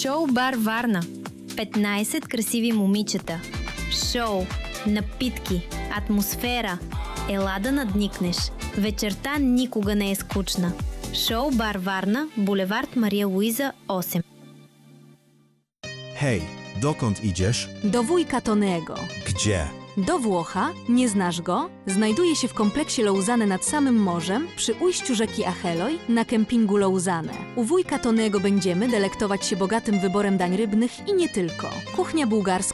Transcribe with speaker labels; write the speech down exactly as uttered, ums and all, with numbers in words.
Speaker 1: Шоу бар Варна. петнайсет красиви момичета. Шоу, напитки, атмосфера. Ела да надникнеш. Вечерта никога не е скучна. Шоу бар Варна, булевард Мария Луиза, osiem.
Speaker 2: Hej, dokąd idziesz?
Speaker 3: Do wujka Tonego.
Speaker 2: Gdzie?
Speaker 3: Do Włocha? Nie znasz go? Znajduje się w kompleksie Lausanne nad samym morzem, przy ujściu rzeki Acheloj, na kempingu Lausanne. U wujka Tonego będziemy delektować się bogatym wyborem dań rybnych i nie tylko. Kuchnia bułgarska